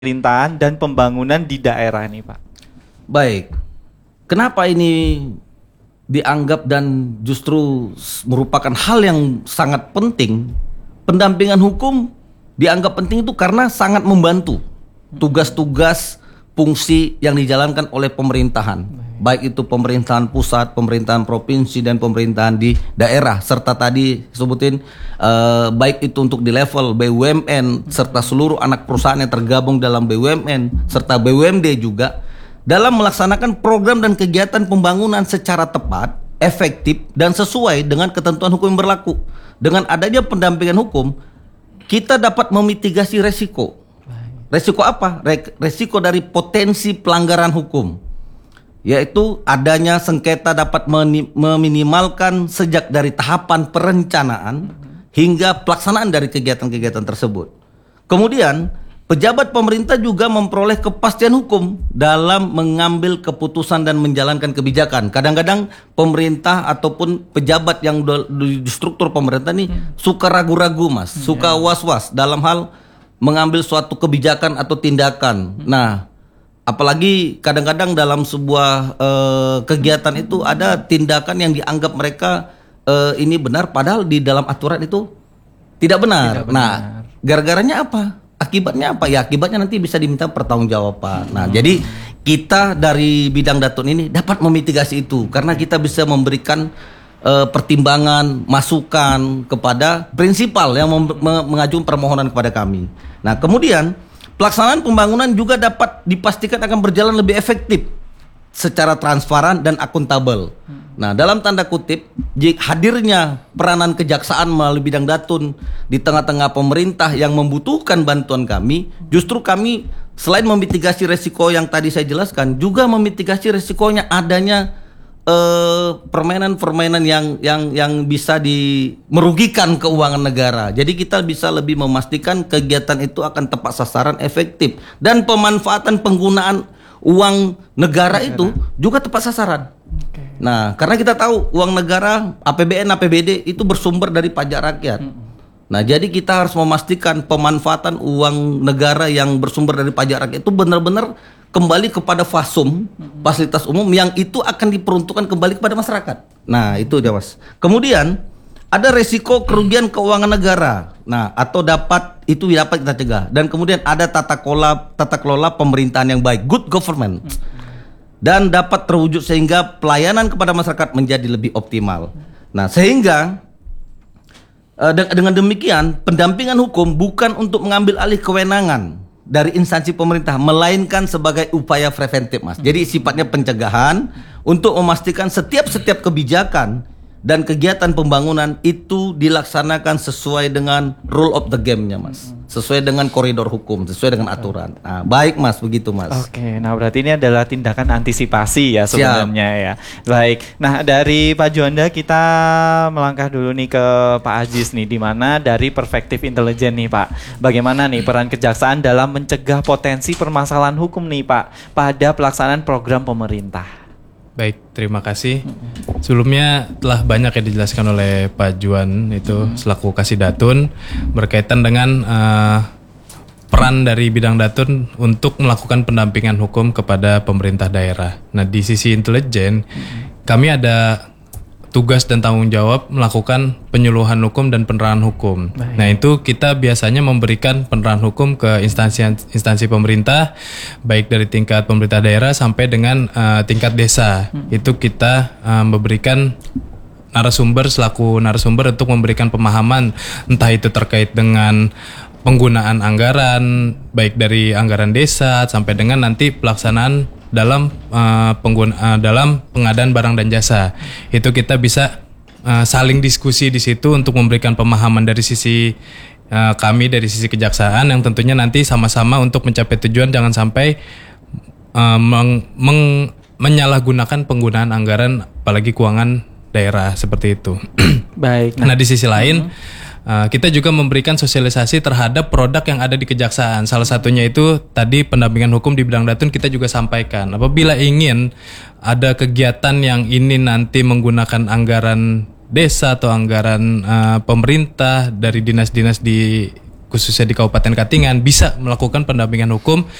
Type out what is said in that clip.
pemerintahan dan pembangunan di daerah nih Pak. Baik, kenapa ini dianggap dan justru merupakan hal yang sangat penting? Pendampingan hukum dianggap penting itu karena sangat membantu tugas-tugas fungsi yang dijalankan oleh pemerintahan, baik itu pemerintahan pusat, pemerintahan provinsi, dan pemerintahan di daerah, serta tadi sebutin baik itu untuk di level BUMN serta seluruh anak perusahaan yang tergabung dalam BUMN serta BUMD juga dalam melaksanakan program dan kegiatan pembangunan secara tepat, efektif, dan sesuai dengan ketentuan hukum yang berlaku. Dengan adanya pendampingan hukum, kita dapat memitigasi resiko. Resiko apa? Resiko dari potensi pelanggaran hukum, yaitu adanya sengketa dapat meminimalkan sejak dari tahapan perencanaan hingga pelaksanaan dari kegiatan-kegiatan tersebut. Kemudian, pejabat pemerintah juga memperoleh kepastian hukum dalam mengambil keputusan dan menjalankan kebijakan. Kadang-kadang pemerintah ataupun pejabat yang di struktur pemerintah ini suka ragu-ragu, Mas, suka was-was dalam hal mengambil suatu kebijakan atau tindakan. Nah, apalagi kadang-kadang dalam sebuah kegiatan itu ada tindakan yang dianggap mereka ini benar, padahal di dalam aturan itu tidak benar. Nah, gara-garanya apa? Akibatnya apa? Ya, akibatnya nanti bisa diminta pertanggungjawaban. Nah, jadi kita dari bidang Datun ini dapat memitigasi itu karena kita bisa memberikan pertimbangan, masukan kepada prinsipal yang mengajukan permohonan kepada kami. Nah, kemudian pelaksanaan pembangunan juga dapat dipastikan akan berjalan lebih efektif secara transparan dan akuntabel. Nah, dalam tanda kutip, hadirnya peranan kejaksaan melalui bidang Datun di tengah-tengah pemerintah yang membutuhkan bantuan kami, justru kami selain memitigasi resiko yang tadi saya jelaskan, juga memitigasi resikonya adanya permainan-permainan yang bisa merugikan keuangan negara. Jadi kita bisa lebih memastikan kegiatan itu akan tepat sasaran, efektif, dan pemanfaatan penggunaan uang negara itu juga tepat sasaran. Nah, karena kita tahu uang negara APBN, APBD itu bersumber dari pajak rakyat. Nah, jadi kita harus memastikan pemanfaatan uang negara yang bersumber dari pajak rakyat itu benar-benar kembali kepada fasum, fasilitas umum yang itu akan diperuntukkan kembali kepada masyarakat. Nah, itu dia, Mas. Kemudian ada resiko kerugian keuangan negara. Nah, atau dapat kita cegah. Dan kemudian ada tata kelola pemerintahan yang baik, good government. Dan dapat terwujud sehingga pelayanan kepada masyarakat menjadi lebih optimal. Nah, sehingga dengan demikian pendampingan hukum bukan untuk mengambil alih kewenangan dari instansi pemerintah, melainkan sebagai upaya preventif, Mas. Jadi sifatnya pencegahan untuk memastikan setiap kebijakan dan kegiatan pembangunan itu dilaksanakan sesuai dengan rule of the game-nya, Mas. Sesuai dengan koridor hukum, sesuai dengan aturan. Nah, baik, Mas, begitu, Mas. Oke, nah berarti ini adalah tindakan antisipasi ya sebenarnya. Siap. Ya. Baik. Nah, dari Pak Juanda kita melangkah dulu nih ke Pak Aziz nih, di mana dari perspektif intelijen nih, Pak. Bagaimana nih peran kejaksaan dalam mencegah potensi permasalahan hukum nih, Pak, pada pelaksanaan program pemerintah? Baik, terima kasih. Sebelumnya telah banyak yang dijelaskan oleh Pak Juan itu selaku Kasih Datun berkaitan dengan peran dari bidang Datun untuk melakukan pendampingan hukum kepada pemerintah daerah. Nah, di sisi intelijen kami ada tugas dan tanggung jawab melakukan penyuluhan hukum dan penerapan hukum. Baik. Nah, itu kita biasanya memberikan penerapan hukum ke instansi pemerintah, baik dari tingkat pemerintah daerah sampai dengan tingkat desa. Itu kita memberikan selaku narasumber untuk memberikan pemahaman, entah itu terkait dengan penggunaan anggaran, baik dari anggaran desa sampai dengan nanti pelaksanaan dalam dalam pengadaan barang dan jasa. Itu kita bisa saling diskusi di situ untuk memberikan pemahaman dari sisi kami, dari sisi kejaksaan, yang tentunya nanti sama-sama untuk mencapai tujuan jangan sampai menyalahgunakan penggunaan anggaran apalagi keuangan daerah seperti itu. Baik. Nah, di sisi lain kita juga memberikan sosialisasi terhadap produk yang ada di kejaksaan. Salah satunya itu tadi pendampingan hukum di bidang Datun kita juga sampaikan. Apabila ingin ada kegiatan yang ini nanti menggunakan anggaran desa atau anggaran pemerintah dari dinas-dinas di khususnya di Kabupaten Katingan bisa melakukan pendampingan hukum